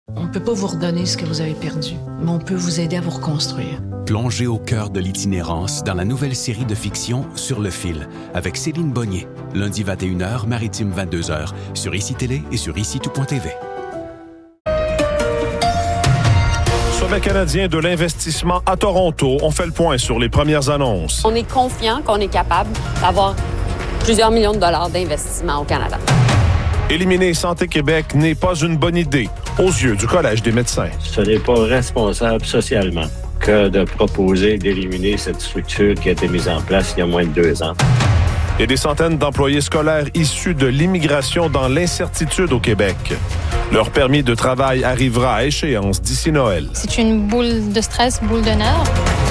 On ne peut pas vous redonner ce que vous avez perdu, mais on peut vous aider à vous reconstruire. Plongez au cœur de l'itinérance dans la nouvelle série de fiction Sur le fil, avec Céline Bonnier, lundi 21h, maritime 22h, sur ICI Télé et sur ICI-tout.tv. Sommet canadien de l'investissement à Toronto. On fait le point sur les premières annonces. On est confiant qu'on est capable d'avoir plusieurs millions de dollars d'investissement au Canada. Éliminer Santé Québec n'est pas une bonne idée, aux yeux du Collège des médecins. Ce n'est pas responsable socialement que de proposer d'éliminer cette structure qui a été mise en place il y a moins de 2 ans. Et des centaines d'employés scolaires issus de l'immigration dans l'incertitude au Québec. Leur permis de travail arrivera à échéance d'ici Noël. C'est une boule de stress, boule de nerfs.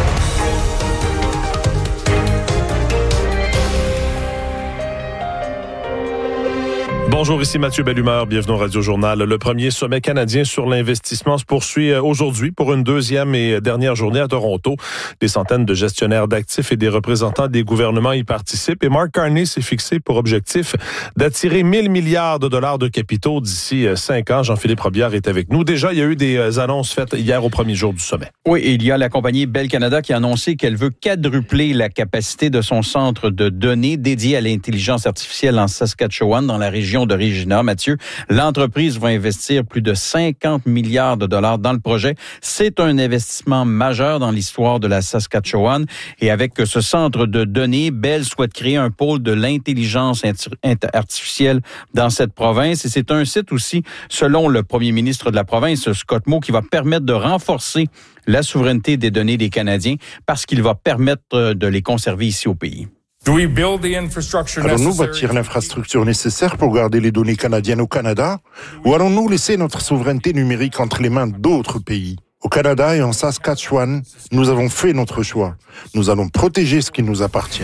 Bonjour, ici Mathieu Bellumeur, bienvenue au Radio-Journal. Le premier sommet canadien sur l'investissement se poursuit aujourd'hui pour une deuxième et dernière journée à Toronto. Des centaines de gestionnaires d'actifs et des représentants des gouvernements y participent. Et Mark Carney s'est fixé pour objectif d'attirer 1 000 milliards de dollars de capitaux d'ici 5 ans. Jean-Philippe Robillard est avec nous. Déjà, il y a eu des annonces faites hier au premier jour du sommet. Oui, et il y a la compagnie Bell Canada qui a annoncé qu'elle veut quadrupler la capacité de son centre de données dédié à l'intelligence artificielle en Saskatchewan, dans la région de Regina. Mathieu, l'entreprise va investir plus de 50 milliards de dollars dans le projet. C'est un investissement majeur dans l'histoire de la Saskatchewan. Et avec ce centre de données, Bell souhaite créer un pôle de l'intelligence artificielle dans cette province. Et c'est un site aussi, selon le premier ministre de la province, Scott Moe, qui va permettre de renforcer la souveraineté des données des Canadiens parce qu'il va permettre de les conserver ici au pays. Allons-nous bâtir l'infrastructure nécessaire pour garder les données canadiennes au Canada ou allons-nous laisser notre souveraineté numérique entre les mains d'autres pays? Au Canada et en Saskatchewan, nous avons fait notre choix. Nous allons protéger ce qui nous appartient.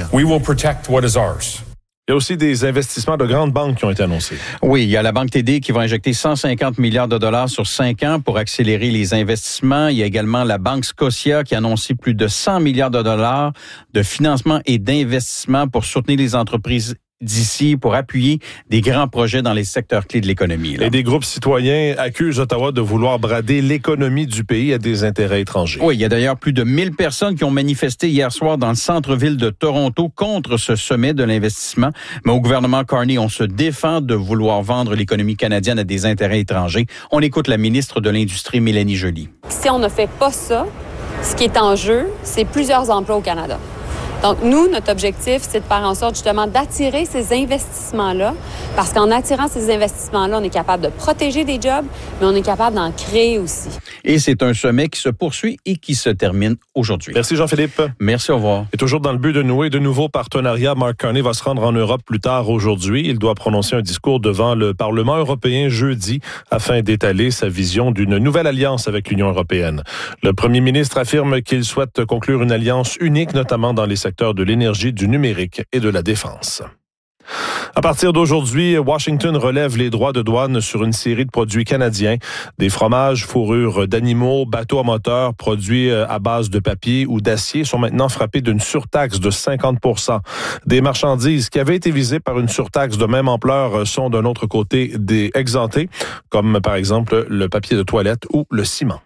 Il y a aussi des investissements de grandes banques qui ont été annoncés. Oui, il y a la Banque TD qui va injecter 150 milliards de dollars sur 5 ans pour accélérer les investissements. Il y a également la Banque Scotia qui a annoncé plus de 100 milliards de dollars de financement et d'investissement pour soutenir les entreprises d'ici, pour appuyer des grands projets dans les secteurs clés de l'économie. Et des groupes citoyens accusent Ottawa de vouloir brader l'économie du pays à des intérêts étrangers. Oui, il y a d'ailleurs plus de 1000 personnes qui ont manifesté hier soir dans le centre-ville de Toronto contre ce sommet de l'investissement. Mais au gouvernement Carney, on se défend de vouloir vendre l'économie canadienne à des intérêts étrangers. On écoute la ministre de l'Industrie, Mélanie Joly. Si on ne fait pas ça, ce qui est en jeu, c'est plusieurs emplois au Canada. Donc, nous, notre objectif, c'est de faire en sorte, justement, d'attirer ces investissements-là, parce qu'en attirant ces investissements-là, on est capable de protéger des jobs, mais on est capable d'en créer aussi. Et c'est un sommet qui se poursuit et qui se termine aujourd'hui. Merci Jean-Philippe. Merci, au revoir. Et toujours dans le but de nouer de nouveaux partenariats, Mark Carney va se rendre en Europe plus tard aujourd'hui. Il doit prononcer un discours devant le Parlement européen jeudi afin d'étaler sa vision d'une nouvelle alliance avec l'Union européenne. Le premier ministre affirme qu'il souhaite conclure une alliance unique, notamment dans les secteurs de l'énergie, du numérique et de la défense. À partir d'aujourd'hui, Washington relève les droits de douane sur une série de produits canadiens. Des fromages, fourrures d'animaux, bateaux à moteur, produits à base de papier ou d'acier sont maintenant frappés d'une surtaxe de 50 %. Des marchandises qui avaient été visées par une surtaxe de même ampleur sont d'un autre côté exemptées, comme par exemple le papier de toilette ou le ciment.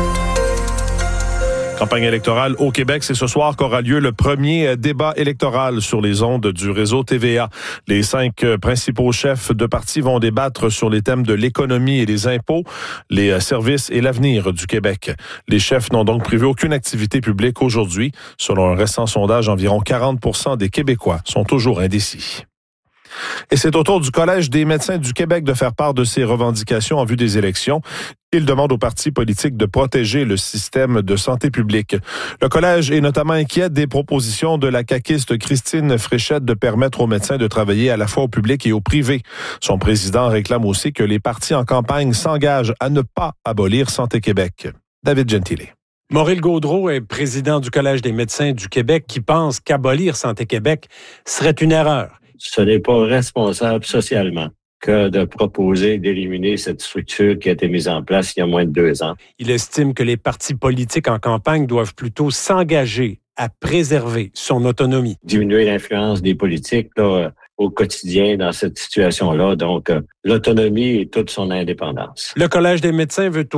Campagne électorale au Québec, c'est ce soir qu'aura lieu le premier débat électoral sur les ondes du réseau TVA. Les 5 principaux chefs de parti vont débattre sur les thèmes de l'économie et des impôts, les services et l'avenir du Québec. Les chefs n'ont donc prévu aucune activité publique aujourd'hui. Selon un récent sondage, environ 40 % des Québécois sont toujours indécis. Et c'est au tour du Collège des médecins du Québec de faire part de ses revendications en vue des élections. Il demande aux partis politiques de protéger le système de santé publique. Le Collège est notamment inquiet des propositions de la caquiste Christine Fréchette de permettre aux médecins de travailler à la fois au public et au privé. Son président réclame aussi que les partis en campagne s'engagent à ne pas abolir Santé Québec. David Gentile. Maurice Gaudreault est président du Collège des médecins du Québec qui pense qu'abolir Santé Québec serait une erreur. Ce n'est pas responsable socialement que de proposer d'éliminer cette structure qui a été mise en place il y a moins de 2 ans. Il estime que les partis politiques en campagne doivent plutôt s'engager à préserver son autonomie. Diminuer l'influence des politiques là, au quotidien dans cette situation-là. Donc, l'autonomie et toute son indépendance. Le Collège des médecins veut